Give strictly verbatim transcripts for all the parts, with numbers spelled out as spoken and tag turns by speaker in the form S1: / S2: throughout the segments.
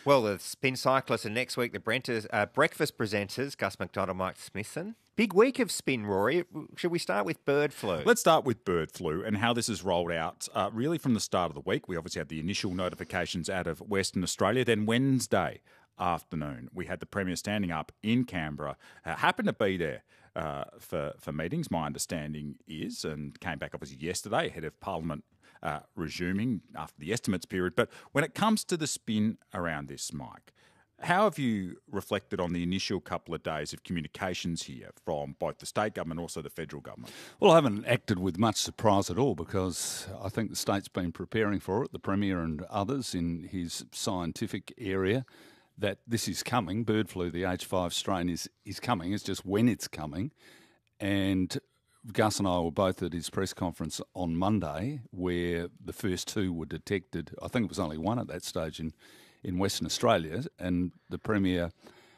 S1: Well, the spin cyclists and next week the Brenters, uh, breakfast presenters, Gus McDonald, Mike Smithson. Big week of spin, Rory. Should we start with bird flu?
S2: Let's start with bird flu and how this is rolled out uh, really from the start of the week. We obviously had the initial notifications out of Western Australia. Then Wednesday afternoon, we had the Premier standing up in Canberra. Uh, happened to be there uh, for, for meetings, my understanding is, and came back obviously yesterday ahead of Parliament uh, resuming after the estimates period. But when it comes to the spin around this, Mike, how have you reflected on the initial couple of days of communications here from both the state government and also the federal government?
S3: Well, I haven't acted with much surprise at all because I think the state's been preparing for it, the Premier and others in his scientific area, that this is coming. Bird flu, the H five strain, is, is coming. It's just when it's coming. And Gus and I were both at his press conference on Monday where the first two were detected. I think it was only one at that stage in in Western Australia, and the Premier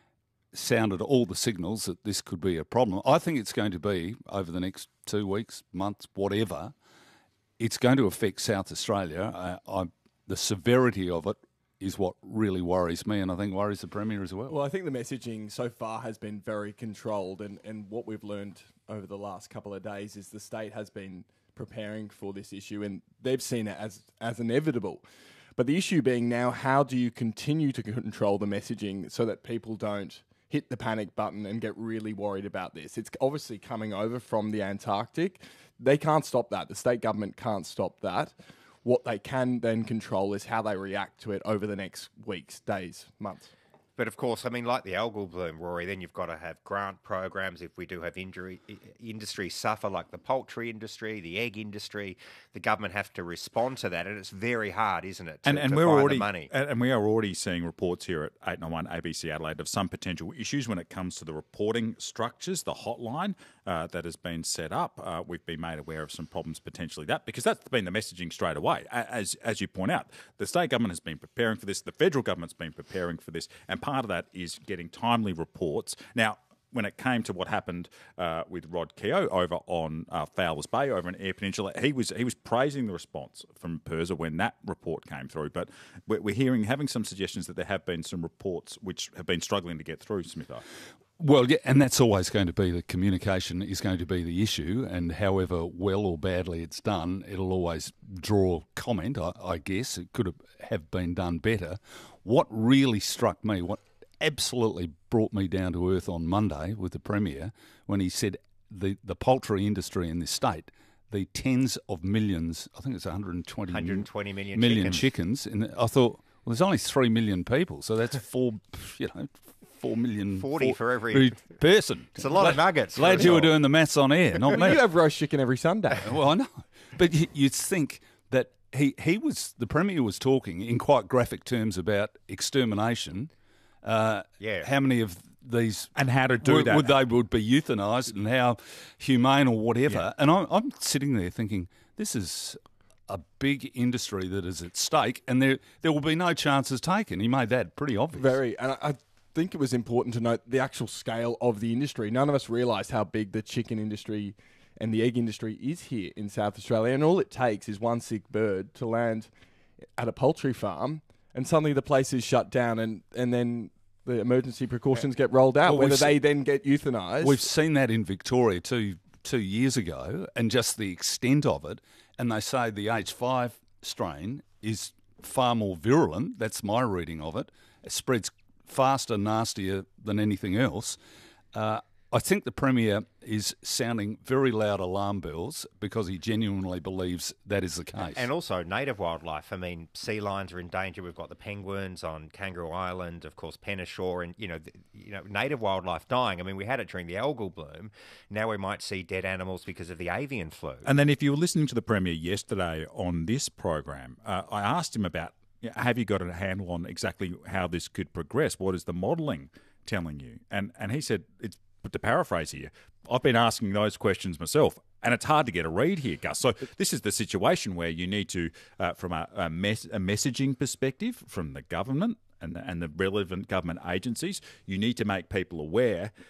S3: sounded all the signals that this could be a problem. I think it's going to be, over the next two weeks, months, whatever, it's going to affect South Australia. Uh, I, the severity of it is what really worries me, and I think worries the Premier as well.
S4: Well, I think the messaging so far has been very controlled, and, and what we've learned over the last couple of days is the state has been preparing for this issue, and they've seen it as, as inevitable. But the issue being now, how do you continue to control the messaging so that people don't hit the panic button and get really worried about this? It's obviously coming over from the Antarctic. They can't stop that. The state government can't stop that. What they can then control is how they react to it over the next weeks, days, months.
S1: But of course, I mean, like the algal bloom, Rory, then you've got to have grant programs if we do have injury industries suffer, like the poultry industry, the egg industry. The government have to respond to that, and it's very hard, isn't it, to,
S2: and, and
S1: to
S2: we're
S1: find
S2: already,
S1: the money?
S2: And we are already seeing reports here at eight nine one A B C Adelaide of some potential issues when it comes to the reporting structures, the hotline uh, that has been set up. Uh, we've been made aware of some problems potentially that, because that's been the messaging straight away. As, as you point out, the state government has been preparing for this, the federal government's been preparing for this, and part of that is getting timely reports. Now, when it came to what happened uh, with Rod Keogh over on uh, Fowlers Bay, over in Eyre Peninsula, he was he was praising the response from PIRSA when that report came through. But we're, we're hearing, having some suggestions that there have been some reports which have been struggling to get through, Smitho.
S3: Well, yeah, and that's always going to be the communication is going to be the issue, and however well or badly it's done, it'll always draw comment, I, I guess. It could have, have been done better. What really struck me, what absolutely brought me down to earth on Monday with the Premier when he said the, the poultry industry in this state, the tens of millions, I think it's one hundred twenty,
S1: one hundred twenty million,
S3: million
S1: chickens.
S3: chickens. And I thought, well, there's only three million people, so that's four, you know, four million.
S1: forty
S3: four,
S1: for every
S3: person.
S1: It's a lot
S3: glad,
S1: of nuggets.
S3: Glad you were doing the maths on air, not me.
S4: You have roast chicken every Sunday.
S3: Well, I know. But you, you'd think that he, he was, the Premier was talking in quite graphic terms about extermination. Uh,
S1: yeah.
S3: How many of these
S2: and how to do
S3: would,
S2: that?
S3: Would they would be euthanised and how humane or whatever?
S2: Yeah.
S3: And I'm, I'm sitting there thinking, this is a big industry that is at stake, and there there will be no chances taken. He made that pretty obvious.
S4: Very, and I, I think it was important to note the actual scale of the industry. None of us realised how big the chicken industry and the egg industry is here in South Australia, and all it takes is one sick bird to land at a poultry farm, and suddenly the place is shut down, and, and then the emergency precautions get rolled out,
S3: Well,
S4: whether
S3: we've
S4: they
S3: se-
S4: then get euthanised.
S3: We've seen that in Victoria two two years ago, and just the extent of it. And they say the H five strain is far more virulent. That's my reading of it. It spreads faster, nastier than anything else. Uh, I think the Premier is sounding very loud alarm bells because he genuinely believes that is the case.
S1: And also native wildlife. I mean, sea lions are in danger. We've got the penguins on Kangaroo Island, of course, Penashore, and, you know, the, you know, native wildlife dying. I mean, we had it during the algal bloom. Now we might see dead animals because of the avian flu.
S2: And then if you were listening to the Premier yesterday on this program, uh, I asked him about, you know, have you got a handle on exactly how this could progress? What is the modelling telling you? And and he said, it's, but to paraphrase here, I've been asking those questions myself, and it's hard to get a read here, Gus. So this is the situation where you need to, uh, from a, a, mes- a messaging perspective, from the government and the, and the relevant government agencies, you need to make people aware.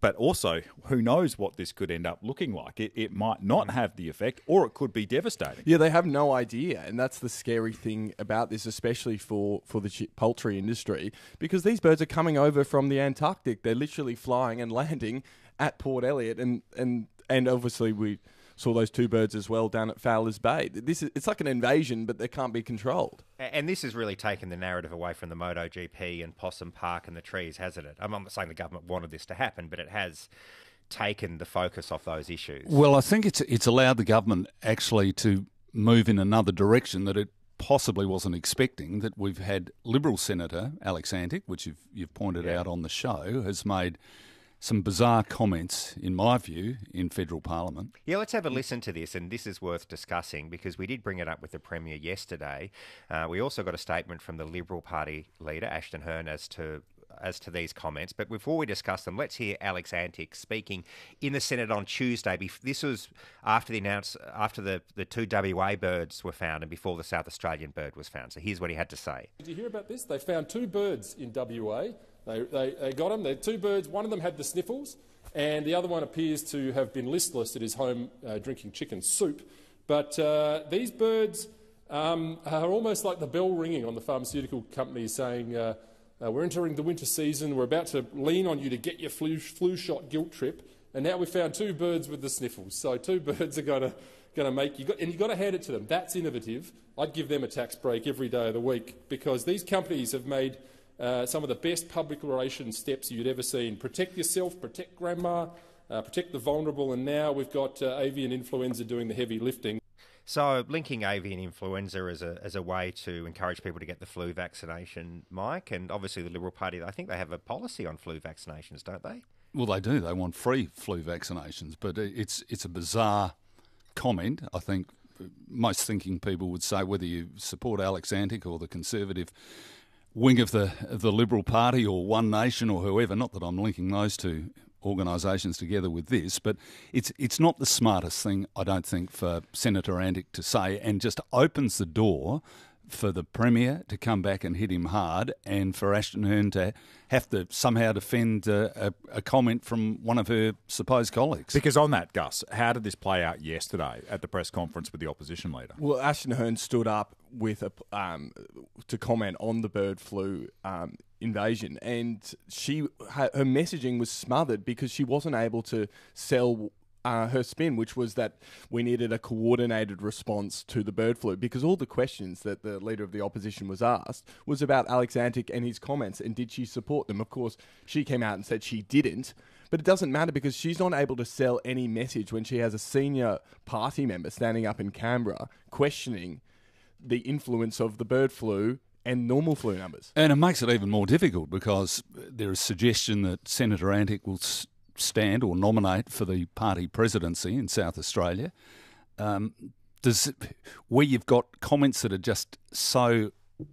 S2: but also who knows what this could end up looking like. It, it might not have the effect, or it could be devastating.
S4: Yeah, they have no idea, and that's the scary thing about this, especially for, for the chi- poultry industry, because these birds are coming over from the Antarctic. They're literally flying and landing at Port Elliot, and, and, and obviously we saw those two birds as well down at Fowler's Bay. This is, it's like an invasion, but they can't be controlled.
S1: And this has really taken the narrative away from the MotoGP and Possum Park and the trees, hasn't it? I'm not saying the government wanted this to happen, but it has taken the focus off those issues.
S3: Well, I think it's it's allowed the government actually to move in another direction that it possibly wasn't expecting. That we've had Liberal Senator Alex Antic, which you've, you've pointed
S1: yeah.
S3: out on the show, has made some bizarre comments, in my view, in federal parliament.
S1: Yeah, let's have a listen to this, and this is worth discussing because we did bring it up with the Premier yesterday. Uh, we also got a statement from the Liberal Party leader, Ashton Hearn, as to as to these comments. But before we discuss them, let's hear Alex Antic speaking in the Senate on Tuesday. This was after the announce after the, the two W A birds were found and before the South Australian bird was found. So here's what he had to say.
S5: Did you hear about this? They found two birds in W A. They, they, they got them. They're two birds. One of them had the sniffles, and the other one appears to have been listless at his home uh, drinking chicken soup. But uh, these birds um, are almost like the bell ringing on the pharmaceutical companies saying, uh, uh, we're entering the winter season, we're about to lean on you to get your flu, flu shot guilt trip, and now we found two birds with the sniffles. So two birds are going to going to make you, got, and you've got to hand it to them. That's innovative. I'd give them a tax break every day of the week because these companies have made Uh, some of the best public relations steps you'd ever seen. Protect yourself, protect grandma, uh, protect the vulnerable, and now we've got uh, avian influenza doing the heavy lifting.
S1: So linking avian influenza as a as a way to encourage people to get the flu vaccination, Mike, and obviously the Liberal Party, I think they have a policy on flu vaccinations, don't they?
S3: Well, they do. They want free flu vaccinations, but it's it's a bizarre comment. I think most thinking people would say, whether you support Alex Antic or the Conservative wing of the of the Liberal Party or One Nation or whoever, not that I'm linking those two organisations together with this, but it's it's not the smartest thing, I don't think, for Senator Antic to say, and just opens the door for the Premier to come back and hit him hard, and for Ashton Hearn to have to somehow defend uh, a, a comment from one of her supposed colleagues.
S2: Because on that, Gus, how did this play out yesterday at the press conference with the opposition leader?
S4: Well, Ashton Hearn stood up with a, um, to comment on the bird flu um, invasion, and she her messaging was smothered because she wasn't able to sell Uh, her spin, which was that we needed a coordinated response to the bird flu, because all the questions that the leader of the opposition was asked was about Alex Antic and his comments, and did she support them? Of course, she came out and said she didn't, but it doesn't matter because she's not able to sell any message when she has a senior party member standing up in Canberra questioning the influence of the bird flu and normal flu numbers.
S3: And it makes it even more difficult because there is suggestion that Senator Antic will s- stand or nominate for the party presidency in South Australia. Um, does where you've got comments that are just so,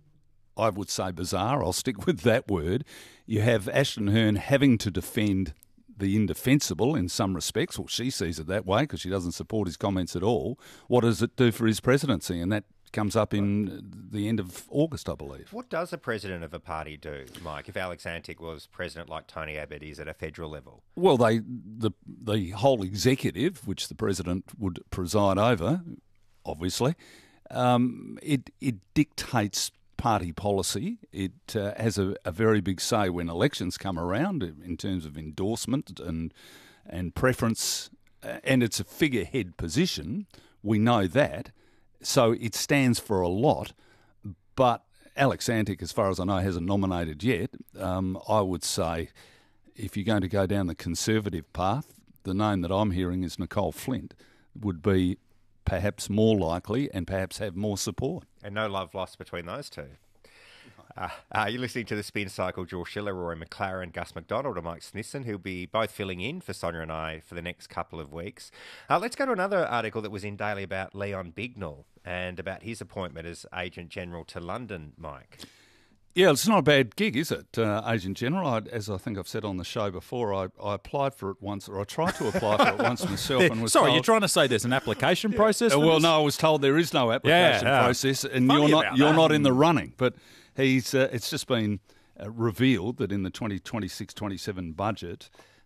S3: I would say, bizarre, I'll stick with that word, you have Ashton Hearn having to defend the indefensible in some respects, or she sees it that way because she doesn't support his comments at all. What does it do for his presidency? And that comes up in the end of August, I believe.
S1: What does a president of a party do, Mike, if Alex Antic was president like Tony Abbott is at a federal level?
S3: Well, they the the whole executive, which the president would preside over, obviously, um, it it dictates party policy. It uh, has a, a very big say when elections come around in terms of endorsement and and preference, and it's a figurehead position. We know that. So it stands for a lot, but Alex Antic, as far as I know, hasn't nominated yet. Um, I would say if you're going to go down the Conservative path, the name that I'm hearing is Nicole Flint would be perhaps more likely and perhaps have more support.
S1: And no love lost between those two. Uh, uh, you're listening to The Spin Cycle. George Schiller, Rory McLaren, Gus McDonald and Mike Smithson, who'll be both filling in for Sonia and I for the next couple of weeks. Uh, let's go to another article that was in Daily about Leon Bignell and about his appointment as Agent General to London, Mike.
S3: Yeah, it's not a bad gig, is it, uh, Agent General? I, as I think I've said on the show before, I, I applied for it once, or I tried to apply for it once myself. and was
S2: Sorry,
S3: told,
S2: you're trying to say there's an application process?
S3: Uh,
S2: for
S3: well,
S2: this?
S3: no, I was told there is no application
S2: Yeah, yeah.
S3: process, and
S2: Funny
S3: you're not
S2: about
S3: you're
S2: that.
S3: not in the running. But he's uh, it's just been uh, revealed that in the twenty twenty-six twenty-seven budget,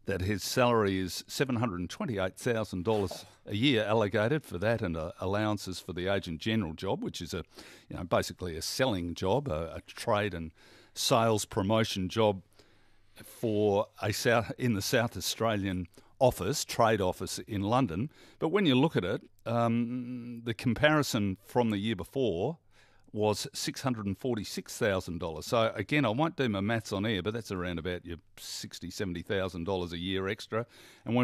S3: that his salary is seven hundred twenty-eight thousand dollars a year allocated for that, and uh, allowances for the agent general job, which is a, you know, basically a selling job, a, a trade and sales promotion job for a South in the South Australian office, trade office in London. But when you look at it, um, the comparison from the year before was six hundred forty-six thousand dollars. So again, I won't do my maths on air, but that's around about your sixty thousand dollars, seventy thousand dollars a year extra. And when